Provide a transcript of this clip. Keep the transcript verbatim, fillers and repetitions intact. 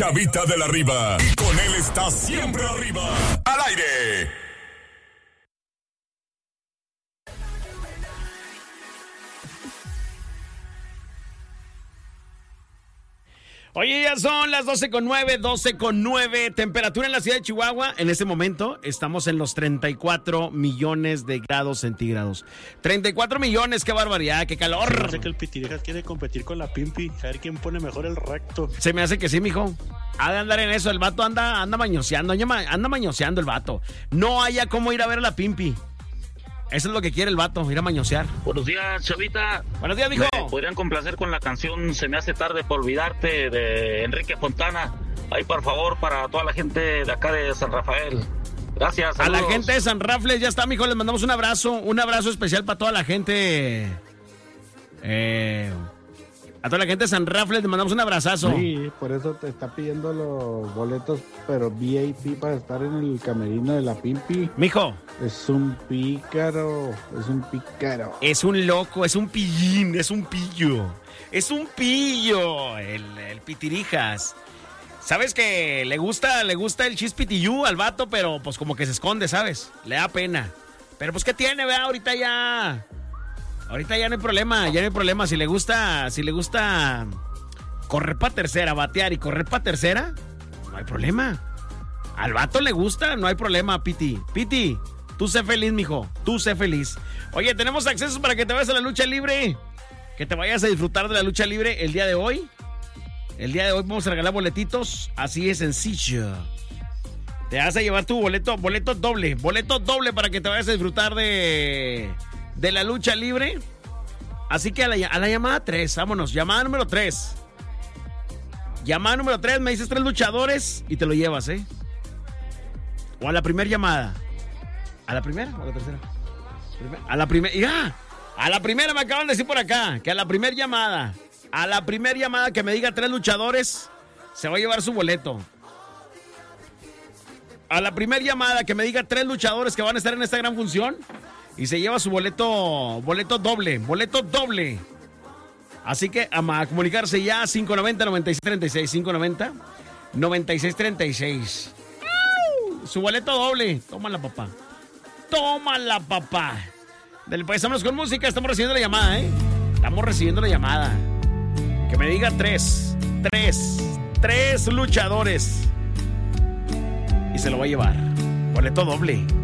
Chavita de la Riva. Y con él está siempre arriba. Al aire. Oye, ya son las doce con nueve, doce con nueve. Temperatura en la ciudad de Chihuahua. En este momento estamos en los treinta y cuatro millones de grados centígrados. treinta y cuatro millones, qué barbaridad, qué calor. Se me hace que el Pitirijas quiere competir con la Pimpi. A ver quién pone mejor el recto. Se me hace que sí, mijo. Ha de andar en eso. El vato anda, anda mañoseando. Anda mañoseando el vato. No haya cómo ir a ver a la Pimpi. Eso es lo que quiere el vato, ir a mañosear. Buenos días, Chavita. Buenos días, mijo. ¿Me podrían complacer con la canción Se me hace tarde por olvidarte de Enrique Fontana? Ahí, por favor, para toda la gente de acá de San Rafael. Gracias, saludos. A la gente de San Rafles, ya está, mijo. Les mandamos un abrazo. Un abrazo especial para toda la gente. Eh... A toda la gente de San Rafles les mandamos un abrazazo. Sí, por eso te está pidiendo los boletos, pero V I P para estar en el camerino de la Pimpi. Mijo. Es un pícaro, es un pícaro. Es un loco, es un pillín, es un pillo. Es un pillo, el, el Pitirijas. ¿Sabes que le gusta, le gusta el chispitillú al vato, pero pues como que se esconde, ¿sabes? Le da pena. Pero pues ¿qué tiene, vea? Ahorita ya... Ahorita ya no hay problema, ya no hay problema. Si le gusta, si le gusta correr para tercera, batear y correr para tercera, no hay problema. Al vato le gusta, no hay problema, Piti. Piti, tú sé feliz, mijo. Tú sé feliz. Oye, tenemos accesos para que te vayas a la lucha libre. Que te vayas a disfrutar de la lucha libre el día de hoy. El día de hoy vamos a regalar boletitos. Así de sencillo. Te vas a llevar tu boleto, boleto doble. Boleto doble para que te vayas a disfrutar de... de la lucha libre. Así que a la, a la llamada tres, vámonos, llamada número tres. Llamada número tres, me dices tres luchadores y te lo llevas, ¿eh? O a la primera llamada. ¿A la primera o a la tercera? A la primera, ya. A la primera me acaban de decir por acá, que a la primera llamada, a la primera llamada que me diga tres luchadores, se va a llevar su boleto. A la primera llamada que me diga tres luchadores que van a estar en esta gran función, y se lleva su boleto, boleto doble, boleto doble. Así que a, a comunicarse ya, cinco noventa, noventa y seis treinta y seis, cinco noventa, noventa y seis treinta y seis. ¡Au! Su boleto doble. Tómala, papá. Tómala, papá. Del país, vámonos con música, estamos recibiendo la llamada, ¿eh? Estamos recibiendo la llamada. Que me diga tres, tres, tres luchadores. Y se lo va a llevar. Boleto doble.